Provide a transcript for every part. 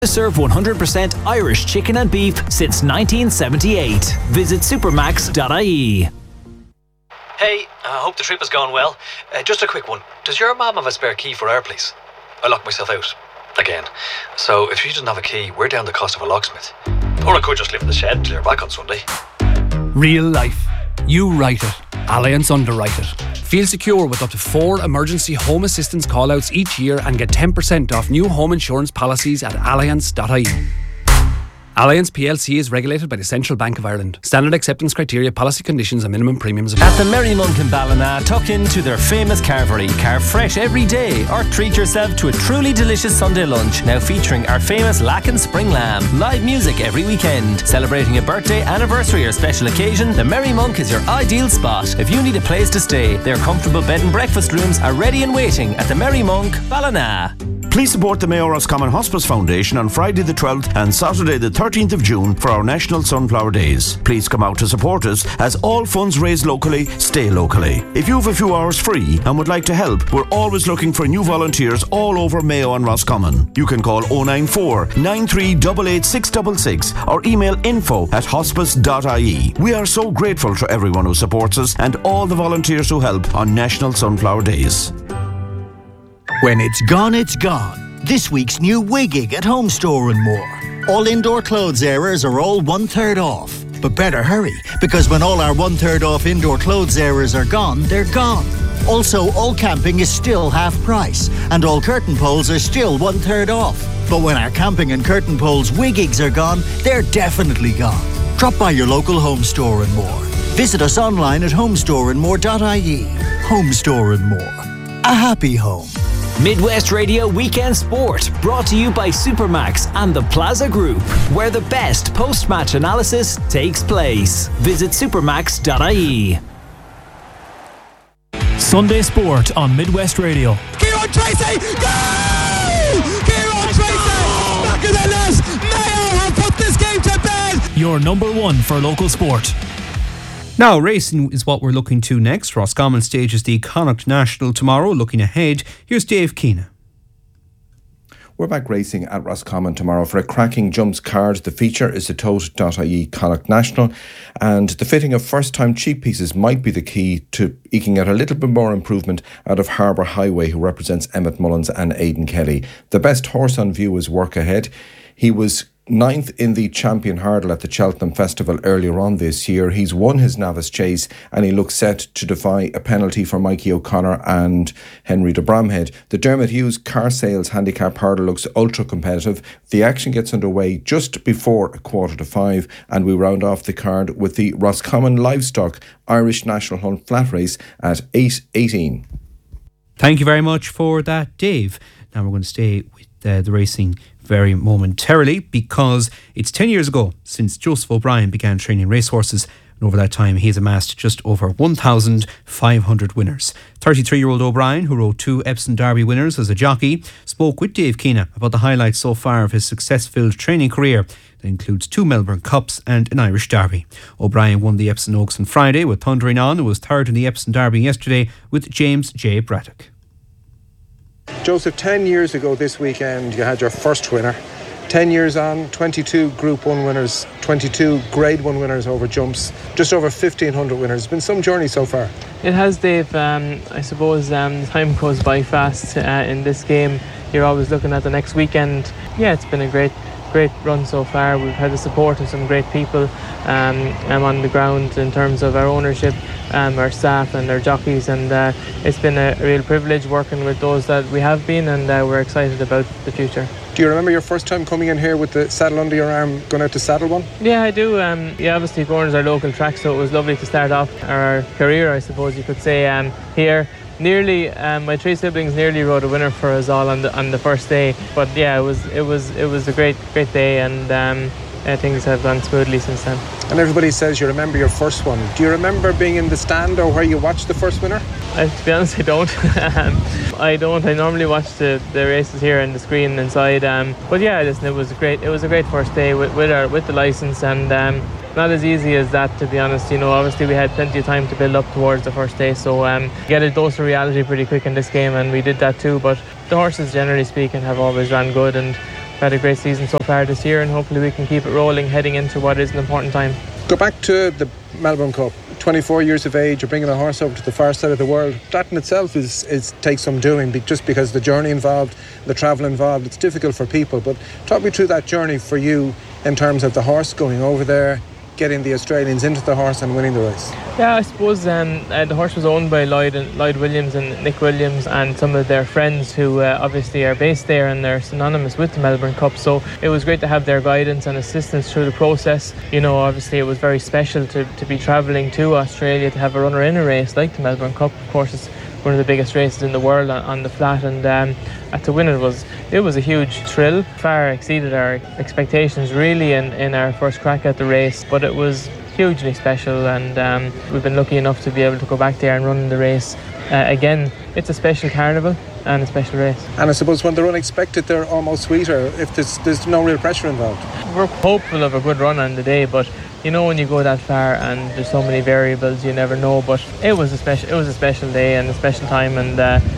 To serve 100% Irish chicken and beef since 1978. Visit supermax.ie. Hey, I hope the trip has gone well. Just a quick one. Does your mum have a spare key for our place? I locked myself out. Again. So if she doesn't have a key, we're down the cost of a locksmith. Or I could just live in the shed and clear back on Sunday. Real life. You write it. Allianz underwrite it. Feel secure with up to 4 emergency home assistance call-outs each year and get 10% off new home insurance policies at allianz.ie. Allianz plc is regulated by the Central Bank of Ireland. Standard acceptance criteria, policy conditions and minimum premiums apply. At the Merry Monk in Ballina, tuck into their famous carvery. Carve fresh every day or treat yourself to a truly delicious Sunday lunch, now featuring our famous Lacken Spring Lamb. Live music every weekend. Celebrating a birthday, anniversary or special occasion, the Merry Monk is your ideal spot. If you need a place to stay, their comfortable bed and breakfast rooms are ready and waiting at the Merry Monk, Ballina. Please support the Mayo Roscommon Hospice Foundation on Friday the 12th and Saturday the 13th of June for our National Sunflower Days. Please come out to support us as all funds raised locally stay locally. If you have a few hours free and would like to help, we're always looking for new volunteers all over Mayo and Roscommon. You can call 094 9388 666 or email info@hospice.ie. We are so grateful to everyone who supports us and all the volunteers who help on National Sunflower Days. When it's gone, it's gone. This week's new Wiggig at Home Store and More. All indoor clothes areas are all 1/3 off. But better hurry, because when all our 1/3 off indoor clothes areas are gone, they're gone. Also, all camping is still half price, and all curtain poles are still 1/3 off. But when our camping and curtain poles Wiggigs are gone, they're definitely gone. Drop by your local Home Store and More. Visit us online at homestoreandmore.ie. Home Store and More. A happy home. Midwest Radio Weekend Sport, brought to you by Supermax and the Plaza Group, where the best post-match analysis takes place. Visit supermax.ie. Sunday Sport on Midwest Radio. Kieran Tracy, goal! Kieran Tracy, back of the net. Mayo have put this game to bed. Your number one for local sport. Now, racing is what we're looking to next. Roscommon stages the Connacht National tomorrow. Looking ahead, here's Dave Keena. We're back racing at Roscommon tomorrow for a cracking jumps card. The feature is the Tote.ie Connacht National, and the fitting of first-time cheap pieces might be the key to eking out a little bit more improvement out of Harbour Highway, who represents Emmett Mullins and Aidan Kelly. The best horse on view is Work Ahead. He was 9th in the champion hurdle at the Cheltenham Festival earlier on this year. He's won his Navis Chase and he looks set to defy a penalty for Mikey O'Connor and Henry de Bramhead. The Dermot Hughes Car Sales Handicap Hurdle looks ultra competitive. The action gets underway just before 4:45 and we round off the card with the Roscommon Livestock Irish National Hunt Flat Race at 8:18. Thank you very much for that, Dave. Now we're going to stay with the racing very momentarily, because it's 10 years ago since Joseph O'Brien began training racehorses, and over that time he has amassed just over 1,500 winners. 33-year-old O'Brien, who rode 2 Epsom Derby winners as a jockey, spoke with Dave Keena about the highlights so far of his success-filled training career that includes 2 Melbourne Cups and an Irish Derby. O'Brien won the Epsom Oaks on Friday with Thundering On, who was third in the Epsom Derby yesterday with James J. Braddock. Joseph, 10 years ago this weekend you had your first winner. 10 years on, 22 Group 1 winners, 22 Grade 1 winners over jumps, just over 1,500 winners. It's been some journey so far. It has, Dave. I suppose time goes by fast in this game. You're always looking at the next weekend. Yeah, it's been a great run so far. We've had the support of some great people on the ground in terms of our ownership, our staff and our jockeys, and it's been a real privilege working with those that we have been, and we're excited about the future. Do you remember your first time coming in here with the saddle under your arm, going out to saddle one? Yeah, I do. Obviously Gowran is our local track, so it was lovely to start off our career, I suppose you could say, here. Nearly, my 3 siblings nearly rode a winner for us all on the first day. But yeah, it was a great day, and things have gone smoothly since then. And everybody says you remember your first one. Do you remember being in the stand or where you watched the first winner? To be honest, I don't. I don't. I normally watch the races here on the screen inside. But yeah, listen, it was a great first day with the licence, and not as easy as that, to be honest. Obviously we had plenty of time to build up towards the first day, so get a dose of reality pretty quick in this game, and we did that too. But the horses, generally speaking, have always ran good, and had a great season so far this year, and hopefully we can keep it rolling heading into what is an important time. Go back to the Melbourne Cup. 24 years of age, you're bringing a horse over to the far side of the world. That in itself is takes some doing, just because the journey involved, the travel involved, it's difficult for people. But talk me through that journey for you in terms of the horse going over there, getting the Australians into the horse and winning the race. Yeah, I suppose the horse was owned by Lloyd Williams and Nick Williams and some of their friends who obviously are based there, and they're synonymous with the Melbourne Cup. So it was great to have their guidance and assistance through the process. You know, obviously it was very special to be travelling to Australia to have a runner in a race like the Melbourne Cup. Of course, it's one of the biggest races in the world on the flat, and to win it was a huge thrill. Far exceeded our expectations really in our first crack at the race, but it was hugely special, and we've been lucky enough to be able to go back there and run the race again. It's a special carnival and a special race. And I suppose when they're unexpected, they're almost sweeter if there's no real pressure involved. We're hopeful of a good run on the day, but you know, when you go that far and there's so many variables, you never know. But it was a special day and a special time, and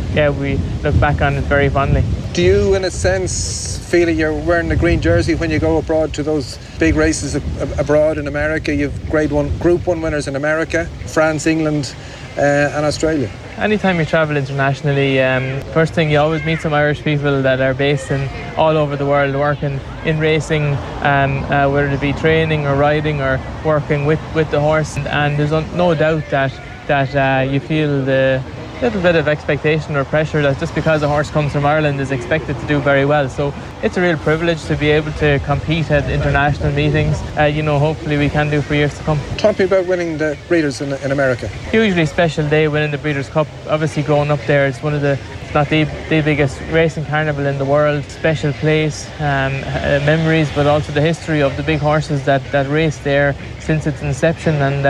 we look back on it very fondly. Do you, in a sense, feel that you're wearing the green jersey when you go abroad to those big races abroad in America? You've Group 1 winners in America, France, England, and Australia. Anytime you travel internationally, first thing, you always meet some Irish people that are based in all over the world, working in racing, whether it be training or riding or working with the horse. And there's no doubt that you feel the little bit of expectation or pressure that just because a horse comes from Ireland is expected to do very well. So it's a real privilege to be able to compete at international meetings. Hopefully we can do for years to come. Talk to me about winning the Breeders in America. Hugely special day winning the Breeders' Cup. Obviously growing up there, it's one of the, if not the biggest racing carnival in the world. Special place, memories, but also the history of the big horses that race there since its inception. And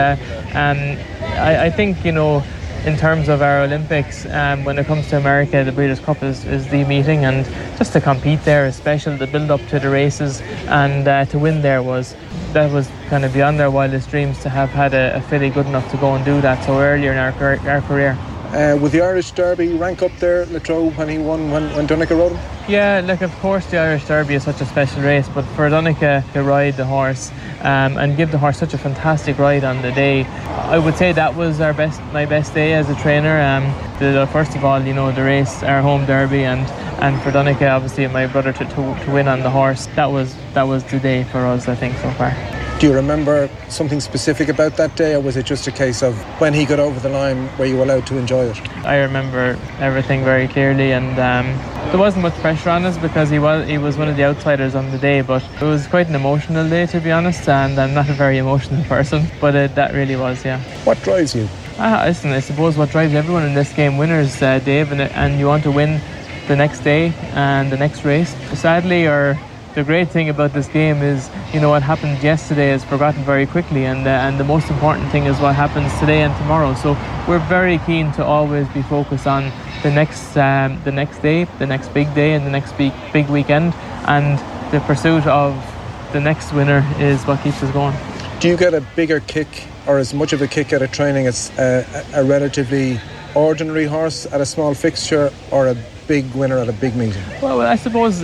I think, in terms of our Olympics, when it comes to America, the Breeders' Cup is the meeting, and just to compete there is special. The build up to the races and to win there was kind of beyond our wildest dreams, to have had a filly good enough to go and do that so earlier in our career. Would the Irish Derby rank up there, Latrobe, when he won, when Donncha rode him? Yeah, of course the Irish Derby is such a special race, but for Donncha to ride the horse and give the horse such a fantastic ride on the day, I would say that was my best day as a trainer. First of all, the race, our home derby, and for Donncha, obviously my brother to win on the horse, that was the day for us, I think, so far. Do you remember something specific about that day, or was it just a case of when he got over the line, were you allowed to enjoy it? I remember everything very clearly, and there wasn't much pressure on us because he was one of the outsiders on the day, but it was quite an emotional day, to be honest, and I'm not a very emotional person, but that really was, yeah. What drives you? Listen, I suppose what drives everyone in this game, winners, Dave, and you want to win the next day and the next race. Sadly, the great thing about this game is, what happened yesterday is forgotten very quickly, and the most important thing is what happens today and tomorrow. So we're very keen to always be focused on the next day, the next big day, and the next big weekend, and the pursuit of the next winner is what keeps us going. Do you get a bigger kick, or as much of a kick out of training as a relatively ordinary horse at a small fixture, or a big winner at a big meeting? Well, I suppose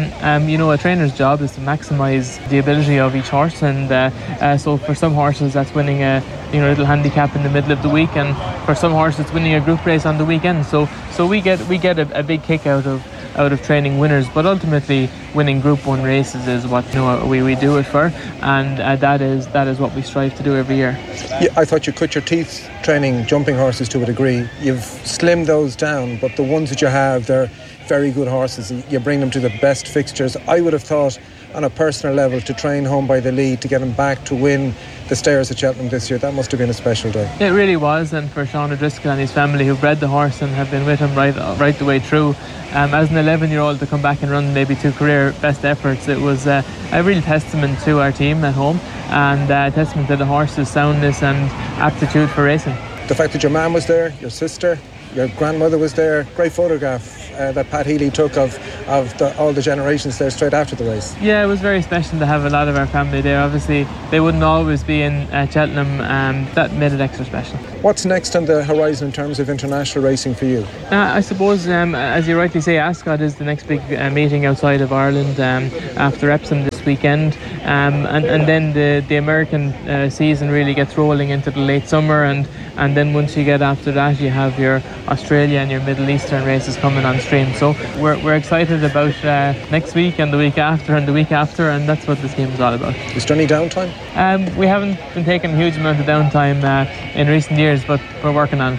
a trainer's job is to maximise the ability of each horse, and so for some horses that's winning a little handicap in the middle of the week, and for some horses it's winning a group race on the weekend. So we get a big kick out of training winners, but ultimately winning Group 1 races is what we do it for, and that is what we strive to do every year. Yeah, I thought you cut your teeth training jumping horses to a degree. You've slimmed those down, but the ones that you have, they're very good horses. You bring them to the best fixtures. I would have thought, on a personal level, to train Home by the Lead, to get him back to win the Stayers at Cheltenham this year, that must have been a special day. It really was, and for Sean O'Driscoll and his family who bred the horse and have been with him right the way through, as an 11-year-old to come back and run maybe 2 career best efforts, it was a real testament to our team at home, and a testament to the horse's soundness and aptitude for racing. The fact that your mum was there, your sister, your grandmother was there, great photograph that Pat Healy took of all the generations there straight after the race. Yeah, it was very special to have a lot of our family there. Obviously, they wouldn't always be in Cheltenham. That made it extra special. What's next on the horizon in terms of international racing for you? I suppose, as you rightly say, Ascot is the next big meeting outside of Ireland after Epsom this weekend, and then the American season really gets rolling into the late summer, and then once you get after that, you have your Australia and your Middle Eastern races coming on stream. So we're excited about next week and the week after and the week after, and that's what this game is all about. Is there any downtime? We haven't been taking a huge amount of downtime in recent years, but we're working on it.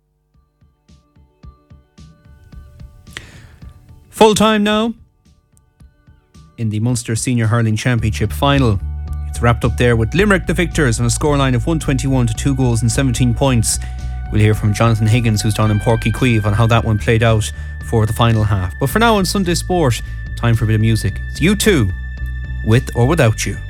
Full time now in the Munster Senior Hurling Championship final. It's wrapped up there with Limerick the victors on a scoreline of 121 to 2 goals and 17 points. We'll hear from Jonathan Higgins, who's down in Porky Queeve, on how that one played out for the final half. But for now on Sunday Sport, time for a bit of music. It's U2 with or without you.